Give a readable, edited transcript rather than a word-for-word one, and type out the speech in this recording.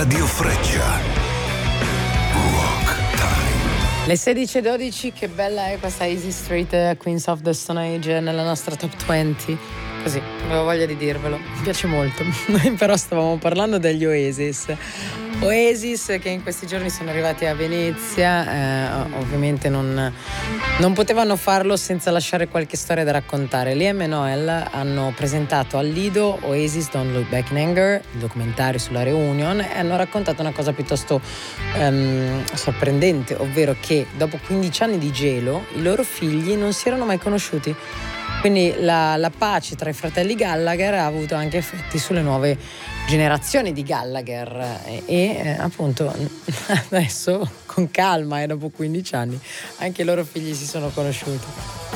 Radio Freccia. Rock Time. Le 16:12, che bella è questa Easy Street Queens of the Stone Age nella nostra top 20. Così, avevo voglia di dirvelo, mi piace molto. Noi però stavamo parlando degli Oasis che in questi giorni sono arrivati a Venezia, ovviamente non potevano farlo senza lasciare qualche storia da raccontare. Liam e Noel hanno presentato al Lido Oasis Don't Look Back in Anger, il documentario sulla reunion, e hanno raccontato una cosa piuttosto sorprendente, ovvero che dopo 15 anni di gelo i loro figli non si erano mai conosciuti. Quindi la pace tra i fratelli Gallagher ha avuto anche effetti sulle nuove generazioni di Gallagher e appunto adesso con calma e dopo 15 anni anche i loro figli si sono conosciuti.